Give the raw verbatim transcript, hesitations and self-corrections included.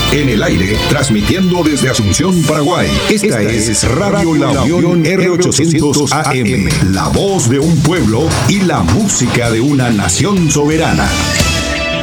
En el aire, transmitiendo desde Asunción, Paraguay. Esta, Esta es Radio La Unión R ochocientos A M, la voz de un pueblo y la música de una nación soberana.